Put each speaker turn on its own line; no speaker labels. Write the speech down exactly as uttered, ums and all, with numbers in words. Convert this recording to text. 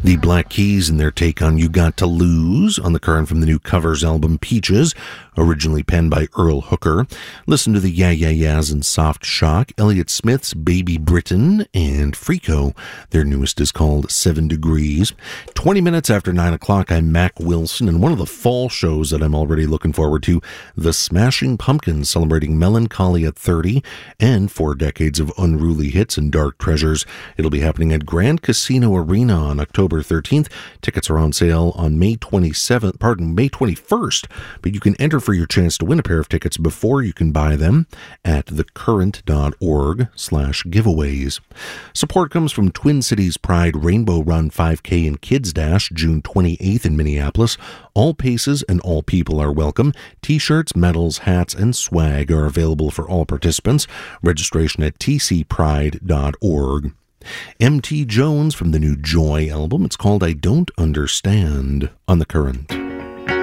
The Black Keys and their take on You Got to Lose on the Current from the new covers album Peaches, originally penned by Earl Hooker. Listen to the Yeah Yeah Yeahs and Soft Shock, Elliott Smith's Baby Britain, and Freako. Their newest is called Seven Degrees. twenty minutes after nine o'clock, I'm Mac Wilson, and one of the fall shows that I'm already looking forward to, The Smashing Pumpkins, celebrating melancholy at thirty and four decades of unruly hits and dark treasures. It'll be happening at Grand Casino Arena on October thirteenth. Tickets are on sale on May twenty-seventh, pardon, May twenty-first, but you can enter for your chance to win a pair of tickets before you can buy them at thecurrent.org slash giveaways. Support comes from Twin Cities Pride Rainbow Run five K and Kids Dash, June twenty-eighth in Minneapolis. All paces and all people are welcome. T-shirts, medals, hats, and swag are available for all participants. Registration at t c pride dot org. M T Jones from the new Joy album. It's called I Don't Understand on The Current.